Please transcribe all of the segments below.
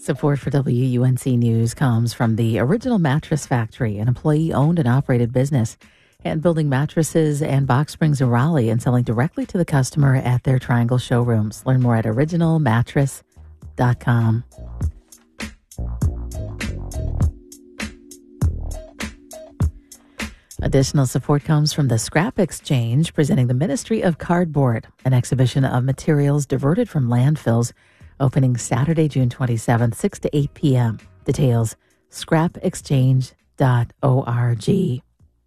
Support for WUNC News comes from the Original Mattress Factory, an employee-owned and operated business, and building mattresses and box springs in Raleigh and selling directly to the customer at their Triangle showrooms. Learn more at originalmattress.com. Additional support comes from the Scrap Exchange, presenting the Ministry of Cardboard, an exhibition of materials diverted from landfills, opening Saturday, June 27th, 6 to 8 p.m. Details, scrapexchange.org.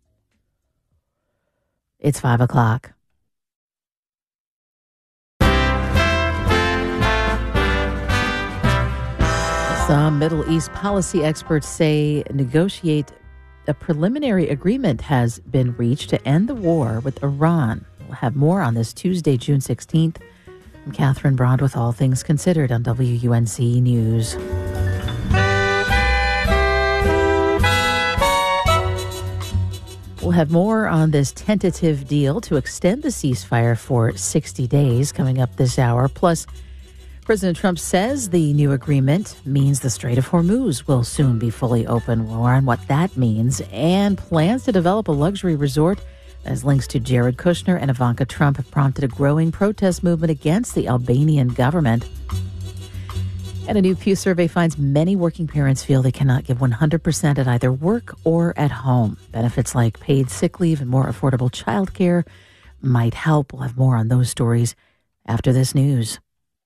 It's 5 o'clock. Some Middle East policy experts say a preliminary agreement has been reached to end the war with Iran. We'll have more on this Tuesday, June 16th. I'm Catherine Broad with All Things Considered on WUNC News. We'll have more on this tentative deal to extend the ceasefire for 60 days coming up this hour. Plus, President Trump says the new agreement means the Strait of Hormuz will soon be fully open. More on what that means, and plans to develop a luxury resort as links to Jared Kushner and Ivanka Trump have prompted a growing protest movement against the Albanian government. And a new Pew survey finds many working parents feel they cannot give 100% at either work or at home. Benefits like paid sick leave and more affordable childcare might help. We'll have more on those stories after this news.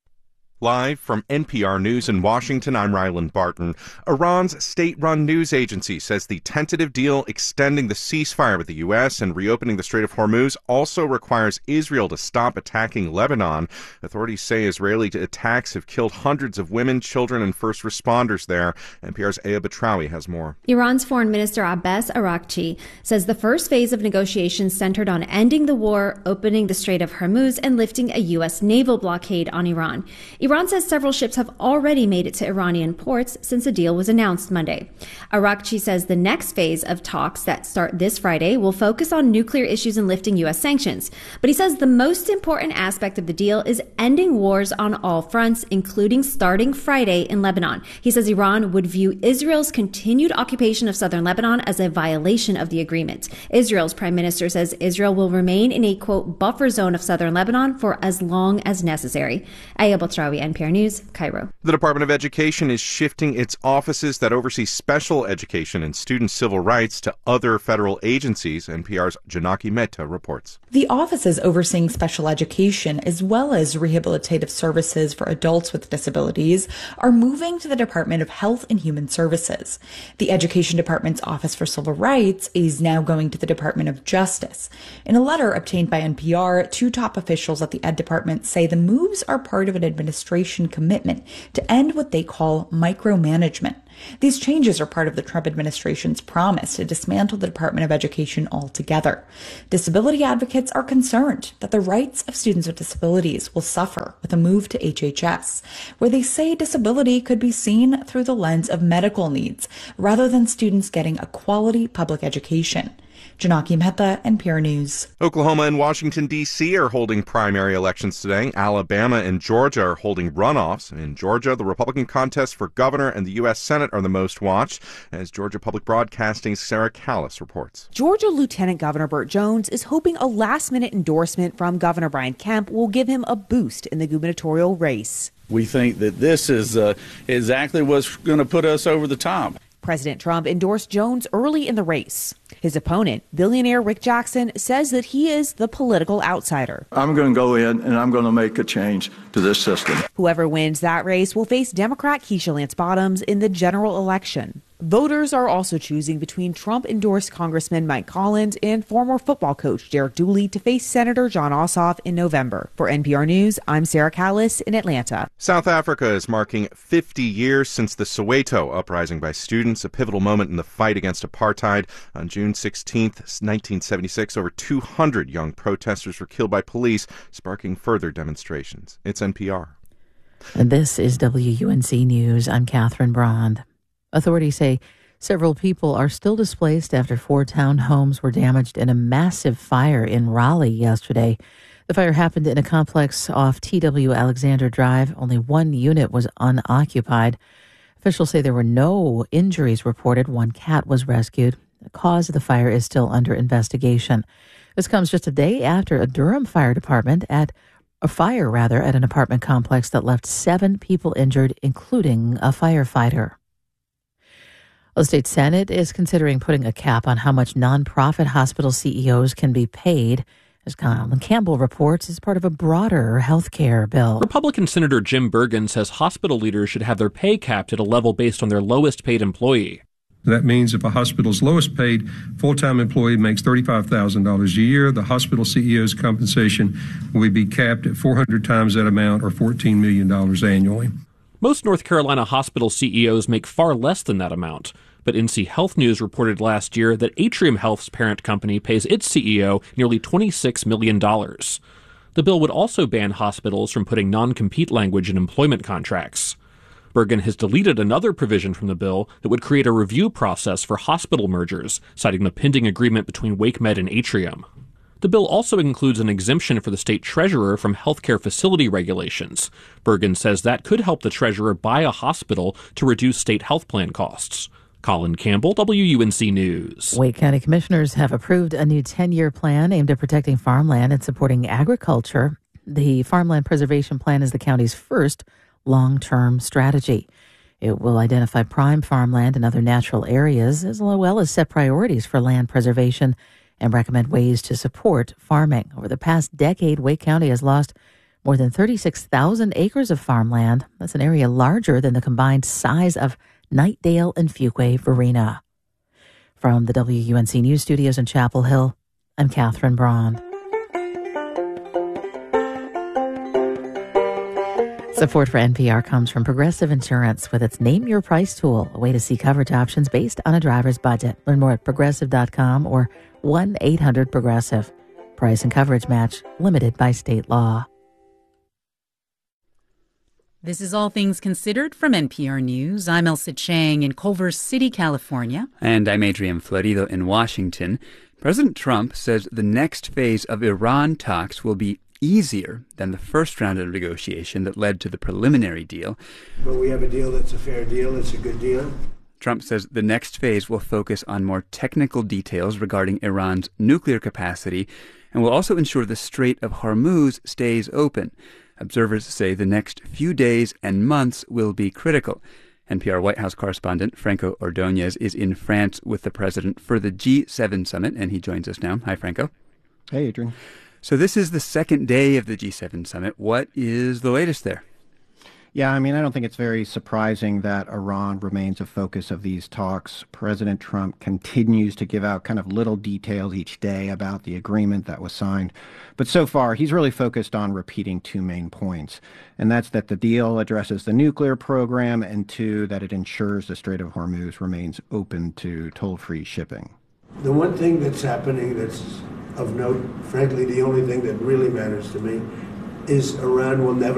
Live from NPR News in Washington, I'm Ryland Barton. Iran's state-run news agency says the tentative deal extending the ceasefire with the U.S. and reopening the Strait of Hormuz also requires Israel to stop attacking Lebanon. Authorities say Israeli attacks have killed hundreds of women, children, and first responders there. NPR's Aya Batrawi has more. Iran's Foreign Minister Abbas Araghchi says the first phase of negotiations centered on ending the war, opening the Strait of Hormuz, and lifting a U.S. naval blockade on Iran. Iran says several ships have already made it to Iranian ports since the deal was announced Monday. Araghchi says the next phase of talks that start this Friday will focus on nuclear issues and lifting U.S. sanctions. But he says the most important aspect of the deal is ending wars on all fronts, including starting Friday in Lebanon. He says Iran would view Israel's continued occupation of southern Lebanon as a violation of the agreement. Israel's prime minister says Israel will remain in a, quote, buffer zone of southern Lebanon for as long as necessary. Aya Batrawi, NPR News, Cairo. The Department of Education is shifting its offices that oversee special education and student civil rights to other federal agencies. NPR's Janaki Mehta reports. The offices overseeing special education as well as rehabilitative services for adults with disabilities are moving to the Department of Health and Human Services. The Education Department's Office for Civil Rights is now going to the Department of Justice. In a letter obtained by NPR, two top officials at the Ed Department say the moves are part of an administration commitment to end what they call micromanagement. These changes are part of the Trump administration's promise to dismantle the Department of Education altogether. Disability advocates are concerned that the rights of students with disabilities will suffer with a move to HHS, where they say disability could be seen through the lens of medical needs rather than students getting a quality public education. Janaki Mehta, NPR News. Oklahoma and Washington, D.C. are holding primary elections today. Alabama and Georgia are holding runoffs. In Georgia, the Republican contests for governor and the U.S. Senate are the most watched, as Georgia Public Broadcasting's Sarah Callis reports. Georgia Lieutenant Governor Burt Jones is hoping a last-minute endorsement from Governor Brian Kemp will give him a boost in the gubernatorial race. We think that this is exactly what's going to put us over the top. President Trump endorsed Jones early in the race. His opponent, billionaire Rick Jackson, says that he is the political outsider. I'm going to go in and I'm going to make a change to this system. Whoever wins that race will face Democrat Keisha Lance Bottoms in the general election. Voters are also choosing between Trump-endorsed Congressman Mike Collins and former football coach Derek Dooley to face Senator Jon Ossoff in November. For NPR News, I'm Sarah Callis in Atlanta. South Africa is marking 50 years since the Soweto uprising by students, a pivotal moment in the fight against apartheid. On June 16, 1976, over 200 young protesters were killed by police, sparking further demonstrations. It's NPR. And this is WUNC News. I'm Catherine Brond. Authorities say several people are still displaced after 4 townhomes were damaged in a massive fire in Raleigh yesterday. The fire happened in a complex off TW Alexander Drive. Only one unit was unoccupied. Officials say there were no injuries reported. One cat was rescued. The cause of the fire is still under investigation. This comes just a day after a Durham fire department at an apartment complex that left 7 people injured, including a firefighter. The state Senate is considering putting a cap on how much nonprofit hospital CEOs can be paid. As Colin Campbell reports, as part of a broader health care bill. Republican Senator Jim Bergen says hospital leaders should have their pay capped at a level based on their lowest paid employee. That means if a hospital's lowest paid full-time employee makes $35,000 a year, the hospital CEO's compensation will be capped at 400 times that amount, or $14 million annually. Most North Carolina hospital CEOs make far less than that amount. But NC Health News reported last year that Atrium Health's parent company pays its CEO nearly $26 million. The bill would also ban hospitals from putting non-compete language in employment contracts. Bergen has deleted another provision from the bill that would create a review process for hospital mergers, citing the pending agreement between WakeMed and Atrium. The bill also includes an exemption for the state treasurer from healthcare facility regulations. Bergen says that could help the treasurer buy a hospital to reduce state health plan costs. Colin Campbell, WUNC News. Wake County commissioners have approved a new 10-year plan aimed at protecting farmland and supporting agriculture. The Farmland Preservation Plan is the county's first long-term strategy. It will identify prime farmland and other natural areas, as well as set priorities for land preservation and recommend ways to support farming. Over the past decade, Wake County has lost more than 36,000 acres of farmland. That's an area larger than the combined size of Knightdale and Fuquay-Varina. From the WUNC News Studios in Chapel Hill, I'm Catherine Braun. Support for NPR comes from Progressive Insurance with its Name Your Price tool, a way to see coverage options based on a driver's budget. Learn more at progressive.com or 1-800-PROGRESSIVE. Price and coverage match limited by state law. This is All Things Considered from NPR News. I'm Elsa Chang in Culver City, California. And I'm Adrian Florido in Washington. President Trump says the next phase of Iran talks will be easier than the first round of negotiation that led to the preliminary deal. But we have a deal that's a fair deal. It's a good deal. Trump says the next phase will focus on more technical details regarding Iran's nuclear capacity and will also ensure the Strait of Hormuz stays open. Observers say the next few days and months will be critical. NPR White House correspondent Franco Ordonez is in France with the president for the G7 summit, and he joins us now. Hi, Franco. Hey, Adrian. So this is the second day of the G7 summit. What is the latest there? Yeah, I don't think it's very surprising that Iran remains a focus of these talks. President Trump continues to give out kind of little details each day about the agreement that was signed. But so far, he's really focused on repeating 2 main points. And that's that the deal addresses the nuclear program, and 2, that it ensures the Strait of Hormuz remains open to toll-free shipping. The one thing that's happening that's of note, frankly, the only thing that really matters to me, is Iran will never